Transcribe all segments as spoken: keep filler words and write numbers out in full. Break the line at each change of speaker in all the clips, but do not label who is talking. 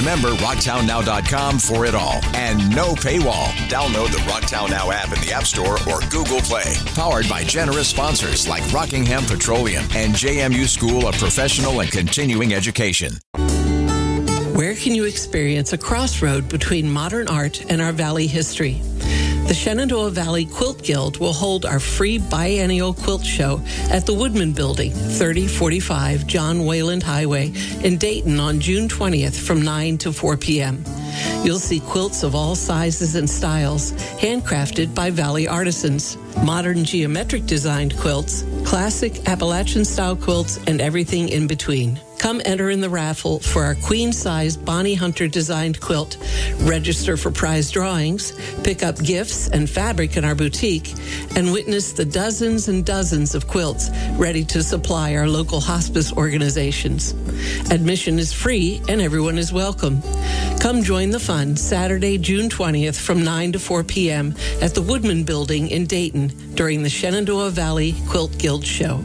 Remember rocktown now dot com for it all. And no paywall. Download the Rocktown Now app in the App Store or Google Play. Powered by generous sponsors like Rockingham Petroleum and J M U School of Professional and Continuing Education.
Where can you experience a crossroad between modern art and our Valley history? The Shenandoah Valley Quilt Guild will hold our free biennial quilt show at the Woodman Building, thirty forty-five John Wayland Highway in Dayton on June twentieth from nine to four p.m. You'll see quilts of all sizes and styles, handcrafted by Valley artisans, modern geometric designed quilts, classic Appalachian-style quilts, and everything in between. Come enter in the raffle for our queen-size Bonnie Hunter designed quilt. Register for prize drawings, pick up gifts and fabric in our boutique, and witness the dozens and dozens of quilts ready to supply our local hospice organizations. Admission is free and everyone is welcome. Come join the fun Saturday, June twentieth from nine to four p.m. at the Woodman Building in Dayton during the Shenandoah Valley Quilt Guild Show.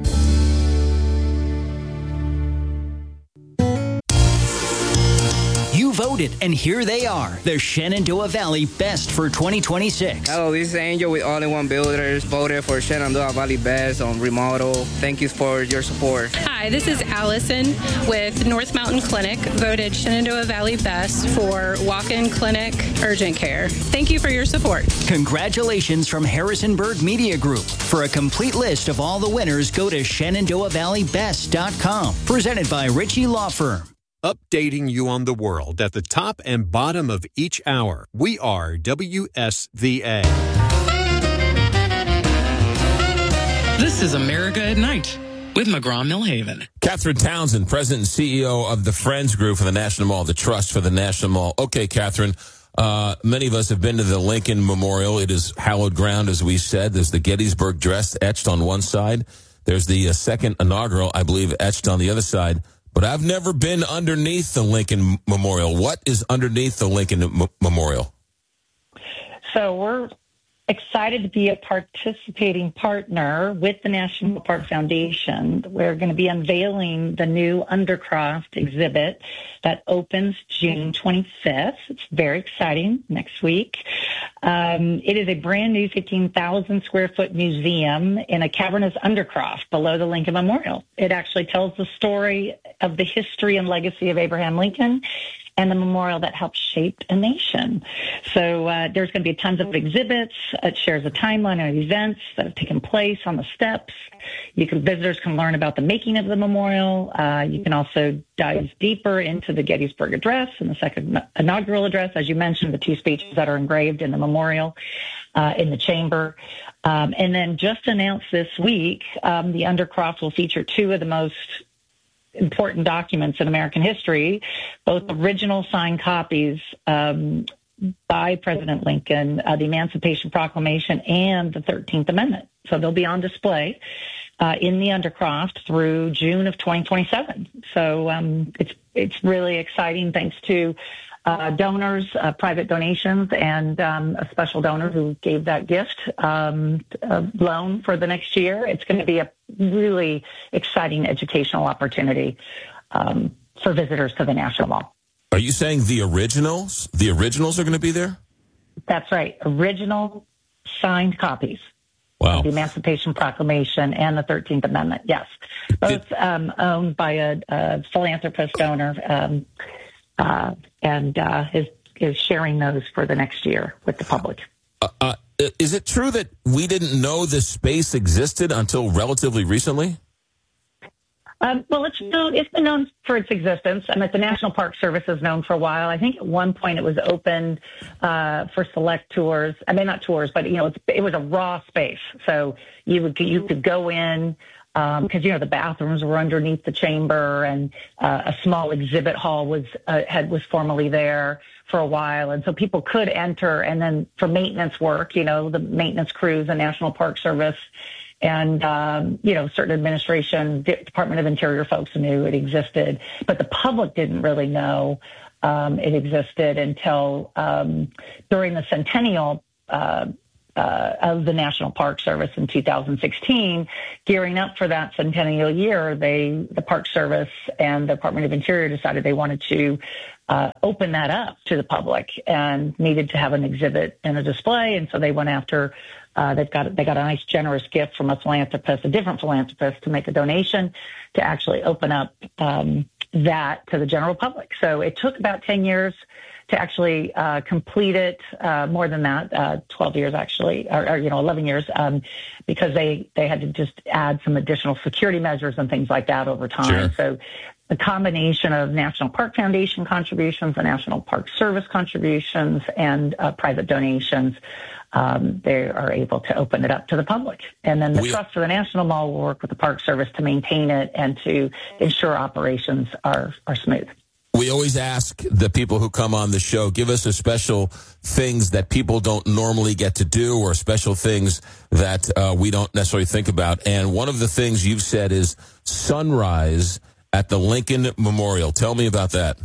Voted, and here they are, the Shenandoah Valley Best for twenty twenty-six.
Hello, this is Angel with All-in-One Builders, voted for Shenandoah Valley Best on remodel. Thank you for your support.
Hi, this is Allison with North Mountain Clinic, voted Shenandoah Valley Best for walk-in clinic urgent care. Thank you for your support.
Congratulations from Harrisonburg Media Group. For a complete list of all the winners, go to Shenandoah Valley Best dot com. Presented by Ritchie Law Firm.
Updating you on the world at the top and bottom of each hour. We are W S V A.
This is America at Night with McGraw-Millhaven.
Catherine Townsend, President and C E O of the Friends Group for the National Mall, the Trust for the National Mall. Okay, Catherine, uh, many of us have been to the Lincoln Memorial. It is hallowed ground, as we said. There's the Gettysburg dress etched on one side. There's the uh, second inaugural, I believe, etched on the other side. But I've never been underneath the Lincoln Memorial. What is underneath the Lincoln M- Memorial?
So we're excited to be a participating partner with the National Park Foundation. We're going to be unveiling the new Undercroft exhibit that opens June twenty-fifth. It's very exciting, next week. Um, it is a brand new fifteen thousand square foot museum in a cavernous Undercroft below the Lincoln Memorial. It actually tells the story of the history and legacy of Abraham Lincoln and the memorial that helped shape a nation. So uh, there's going to be tons of exhibits. It shares a timeline of events that have taken place on the steps. You can visitors can learn about the making of the memorial. Uh, you can also dive deeper into the Gettysburg Address and the second inaugural address, as you mentioned, the two speeches that are engraved in the memorial uh, in the chamber. Um, and then just announced this week, um, the Undercroft will feature two of the most important documents in American history, both original signed copies um, by President Lincoln, uh, the Emancipation Proclamation and the thirteenth Amendment. So they'll be on display uh, in the Undercroft through June of twenty twenty-seven. So um, it's it's really exciting, thanks to uh, donors, uh, private donations, and um, a special donor who gave that gift um, a loan for the next year. It's going to be a really exciting educational opportunity um, for visitors to the National Mall.
Are you saying the originals? The originals are going to be there?
That's right. Original signed copies.
Wow.
The Emancipation Proclamation and the thirteenth Amendment, yes. Both um, owned by a, a philanthropist donor, um, uh, and uh, is, is sharing those for the next year with the public.
Uh, uh, is it true that we didn't know this space existed until relatively recently?
Um, well, it's known, it's been known for its existence. I mean, the National Park Service is known for a while. I think at one point it was opened uh, for select tours. I mean, not tours, but, you know, it's, it was a raw space. So you would you could go in because, um, you know, the bathrooms were underneath the chamber, and uh, a small exhibit hall was uh, had was formerly there for a while. And so people could enter, and then for maintenance work, you know, the maintenance crews, the National Park Service, and, um, you know, certain administration, Department of Interior folks knew it existed, but the public didn't really know um, it existed until um, during the centennial uh, uh, of the National Park Service in two thousand sixteen, gearing up for that centennial year, they, the Park Service and the Department of Interior decided they wanted to uh, open that up to the public and needed to have an exhibit and a display. And so they went after, uh, they've got, they got a nice generous gift from a philanthropist, a different philanthropist, to make a donation to actually open up um, that to the general public. So it took about ten years to actually uh, complete it, uh, more than that, uh, twelve years actually, or, or you know, eleven years, um, because they, they had to just add some additional security measures and things like that over time.
Sure.
So the combination of National Park Foundation contributions, the National Park Service contributions, and uh, private donations, um, they are able to open it up to the public. And then the
we-
Trust for the National Mall will work with the Park Service to maintain it and to ensure operations are, are smooth.
We always ask the people who come on the show, give us a special things that people don't normally get to do, or special things that uh, we don't necessarily think about. And one of the things you've said is sunrise at the Lincoln Memorial. Tell me about that.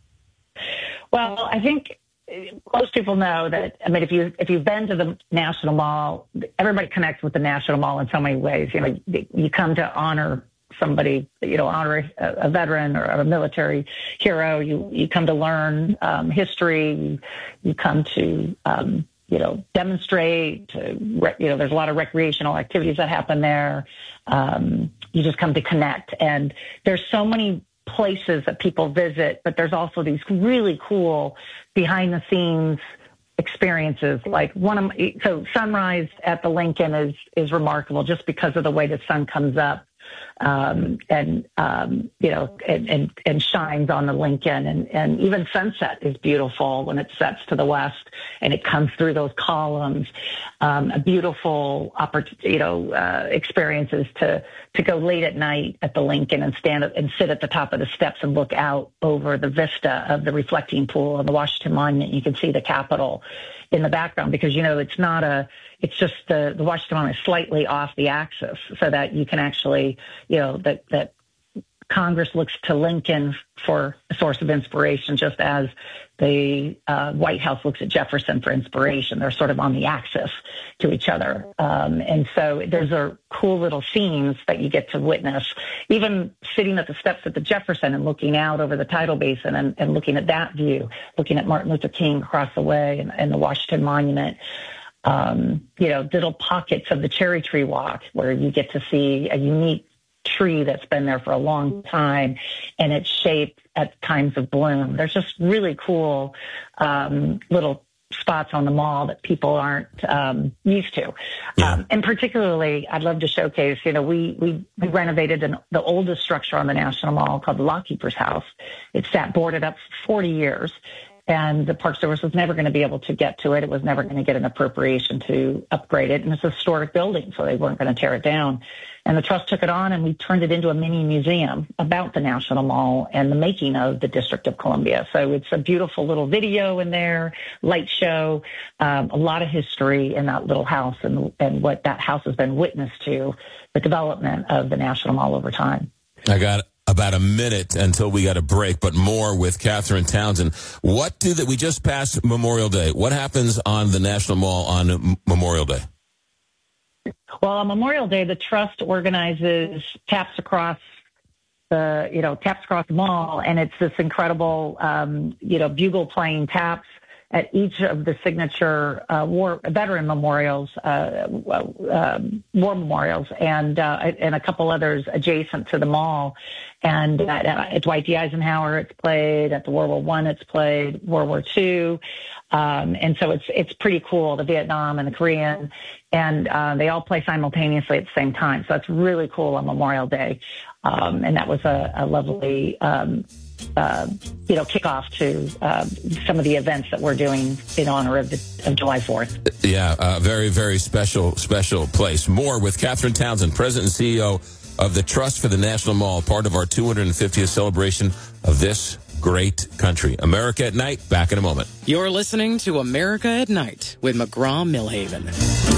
Well, I think most people know that, I mean, if you, if you've been to the National Mall, everybody connects with the National Mall in so many ways. You know, you come to honor somebody, you know, honor a, a veteran or a military hero. You, you come to learn um, history. You, you come to, um, you know, demonstrate. To re- you know, there's a lot of recreational activities that happen there. Um, you just come to connect. And there's so many places that people visit, but there's also these really cool behind the scenes experiences. Like one of my, so sunrise at the Lincoln is, is remarkable just because of the way the sun comes up. Um, and, um, you know, and, and, and shines on the Lincoln, and, and even sunset is beautiful when it sets to the west and it comes through those columns. Um, a beautiful, opportunity, you know, uh, experiences to, to go late at night at the Lincoln and stand up and sit at the top of the steps and look out over the vista of the reflecting pool and the Washington Monument. You can see the Capitol in the background because, you know, it's not a, it's just the, the Washington Monument is slightly off the axis so that you can actually, you know, that, that Congress looks to Lincoln for a source of inspiration, just as the uh, White House looks at Jefferson for inspiration. They're sort of on the axis to each other. Um, and so there's a cool little scenes that you get to witness, even sitting at the steps at the Jefferson and looking out over the tidal basin and, and looking at that view, looking at Martin Luther King across the way and, and the Washington Monument. Um, you know, little pockets of the Cherry Tree Walk where you get to see a unique tree that's been there for a long time and its shape at times of bloom. There's just really cool um, little spots on the mall that people aren't um, used to.
Yeah.
Um, and particularly, I'd love to showcase, you know, we, we, we renovated an, the oldest structure on the National Mall called the Lockkeeper's House. It sat boarded up for forty years. And the Park Service was never going to be able to get to it. It was never going to get an appropriation to upgrade it. And it's a historic building, so they weren't going to tear it down. And the Trust took it on, and we turned it into a mini museum about the National Mall and the making of the District of Columbia. So it's a beautiful little video in there, light show, um, a lot of history in that little house and, and what that house has been witness to, the development of the National Mall over time.
I got it. About a minute until we got a break, but more with Catherine Townsend. What do that? We just passed Memorial Day. What happens on the National Mall on M- Memorial Day?
Well, on Memorial Day, the Trust organizes taps across the, you know, taps across the mall, and it's this incredible, um, you know, bugle playing taps at each of the signature uh, war veteran memorials, uh, uh, war memorials, and uh, and a couple others adjacent to the mall. And at, at Dwight D. Eisenhower, it's played. At the World War One, it's played. World War Two, um, and so it's it's pretty cool. The Vietnam and the Korean, and uh, they all play simultaneously at the same time. So it's really cool on Memorial Day, um, and that was a, a lovely. Um, Uh, you know, kickoff to uh, some of the events that we're doing in honor of, the, of July fourth.
Yeah, uh, very, very special, special place. More with Catherine Townsend, President and C E O of the Trust for the National Mall, part of our two hundred fiftieth celebration of this great country. America at Night, back in a moment.
You're listening to America at Night with McGraw-Milhaven.